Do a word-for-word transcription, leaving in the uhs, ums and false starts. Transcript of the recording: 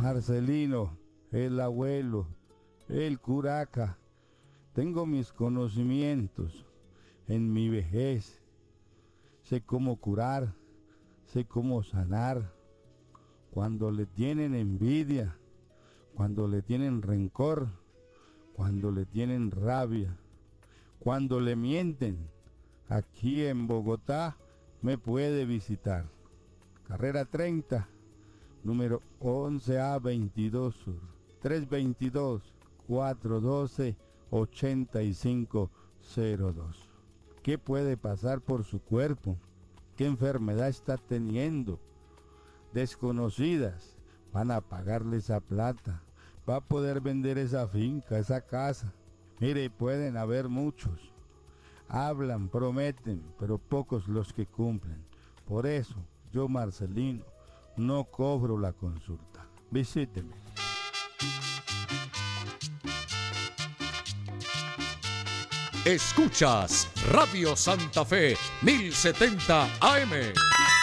Marcelino, el abuelo, el curaca. Tengo mis conocimientos en mi vejez. Sé cómo curar, sé cómo sanar. Cuando le tienen envidia, cuando le tienen rencor, cuando le tienen rabia, cuando le mienten, aquí en Bogotá me puede visitar. Carrera treinta, número once A veintidós Sur, tres dos dos, cuatro uno dos, ocho cinco cero dos. ¿Qué puede pasar por su cuerpo? ¿Qué enfermedad está teniendo? Desconocidas van a pagarle esa plata. Va a poder vender esa finca, esa casa. Mire, pueden haber muchos. Hablan, prometen, pero pocos los que cumplen. Por eso, yo, Marcelino, no cobro la consulta. Visíteme. Escuchas Radio Santa Fe mil setenta A M.